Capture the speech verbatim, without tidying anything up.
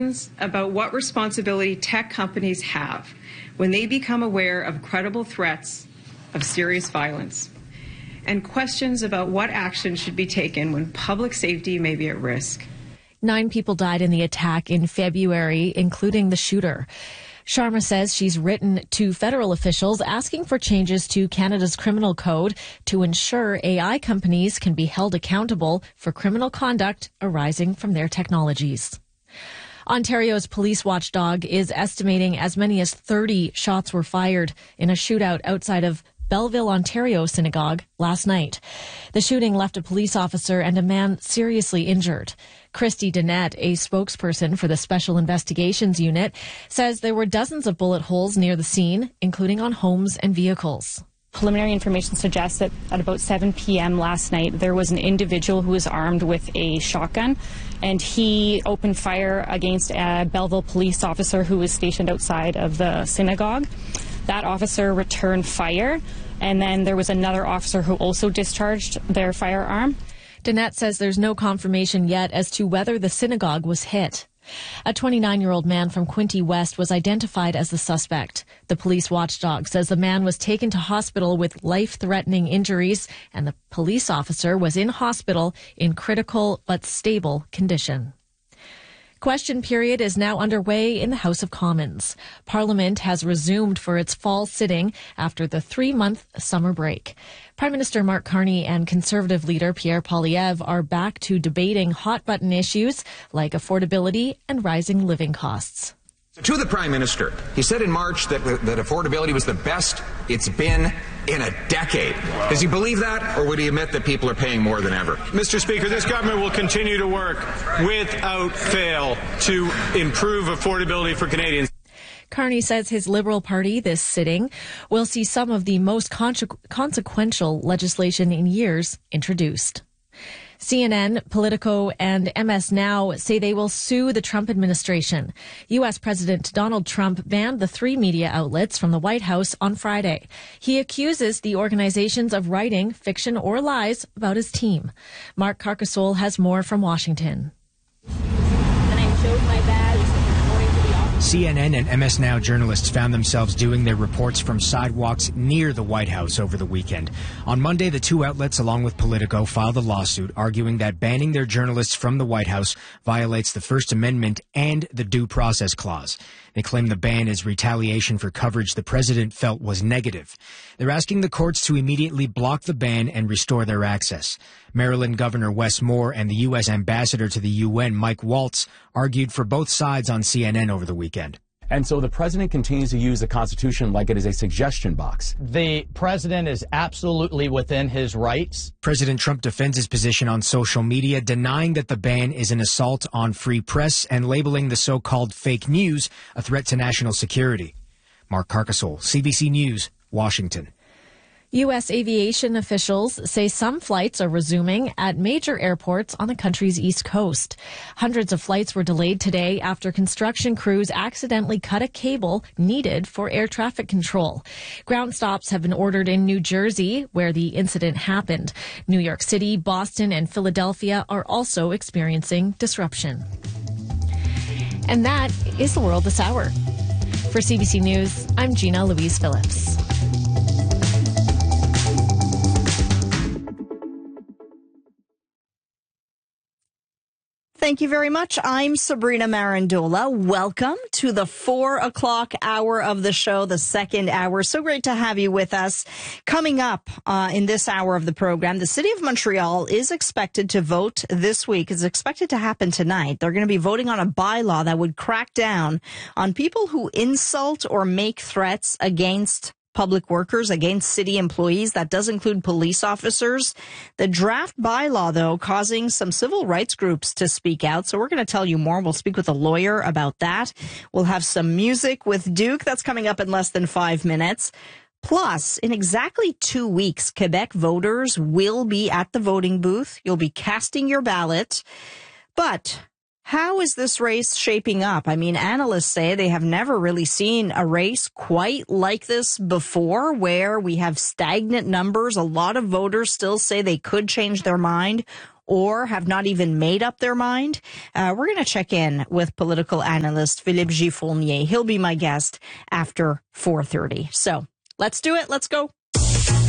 about what responsibility tech companies have when they become aware of credible threats of serious violence, and questions about what action should be taken when public safety may be at risk. Nine people died in the attack in February, including the shooter. Sharma says she's written to federal officials asking for changes to Canada's criminal code to ensure A I companies can be held accountable for criminal conduct arising from their technologies. Ontario's police watchdog is estimating as many as thirty shots were fired in a shootout outside of Belleville, Ontario synagogue last night. The shooting left a police officer and a man seriously injured. Christy Dennett, a spokesperson for the Special Investigations Unit, says there were dozens of bullet holes near the scene, including on homes and vehicles. Preliminary information suggests that at about seven p.m. last night, there was an individual who was armed with a shotgun, and he opened fire against a Belleville police officer who was stationed outside of the synagogue. That officer returned fire, and then there was another officer who also discharged their firearm. Dennett says there's no confirmation yet as to whether the synagogue was hit. A twenty-nine-year-old man from Quinte West was identified as the suspect. The police watchdog says the man was taken to hospital with life-threatening injuries, and the police officer was in hospital in critical but stable condition. Question period is now underway in the House of Commons. Parliament has resumed for its fall sitting after the three-month summer break. Prime Minister Mark Carney and Conservative leader Pierre Poilievre are back to debating hot-button issues like affordability and rising living costs. To the Prime Minister, he said in March that, that affordability was the best it's been in a decade. Does he believe that, or would he admit that people are paying more than ever? Mister Speaker, this government will continue to work without fail to improve affordability for Canadians. Carney says his Liberal Party this sitting will see some of the most conse- consequential legislation in years introduced. C N N, Politico, and M S Now say they will sue the Trump administration. U S President Donald Trump banned the three media outlets from the White House on Friday. He accuses the organizations of writing fiction or lies about his team. Mark Carcasole has more from Washington. Then I showed my badge. C N N and M S Now journalists found themselves doing their reports from sidewalks near the White House over the weekend. On Monday, the two outlets, along with Politico, filed a lawsuit arguing that banning their journalists from the White House violates the First Amendment and the Due Process Clause. They claim the ban is retaliation for coverage the president felt was negative. They're asking the courts to immediately block the ban and restore their access. Maryland Governor Wes Moore and the U S ambassador to the U N, Mike Waltz, argued for both sides on C N N over the weekend. And so the president continues to use the Constitution like it is a suggestion box. The president is absolutely within his rights. President Trump defends his position on social media, denying that the ban is an assault on free press and labeling the so-called fake news a threat to national security. Mark Carcasole, C B C News, Washington. U S aviation officials say some flights are resuming at major airports on the country's east coast. Hundreds of flights were delayed today after construction crews accidentally cut a cable needed for air traffic control. Ground stops have been ordered in New Jersey, where the incident happened. New York City, Boston, and Philadelphia are also experiencing disruption. And that is the world this hour. For C B C News, I'm Gina Louise Phillips. Thank you very much. I'm Sabrina Marandola. Welcome to the four o'clock hour of the show, the second hour. So great to have you with us. Coming up uh, in this hour of the program, the City of Montreal is expected to vote this week. It's expected to happen tonight. They're going to be voting on a bylaw that would crack down on people who insult or make threats against public workers, against city employees. That does include police officers. The draft bylaw, though, causing some civil rights groups to speak out. So we're going to tell you more. We'll speak with a lawyer about that. We'll have some music with Duke. That's coming up in less than five minutes. Plus, in exactly two weeks, Quebec voters will be at the voting booth. You'll be casting your ballot. But how is this race shaping up? I mean, analysts say they have never really seen a race quite like this before, where we have stagnant numbers. A lot of voters still say they could change their mind or have not even made up their mind? Uh, we're going to check in with political analyst Philippe G. Fournier. He'll be my guest after four thirty. So let's do it. Let's go.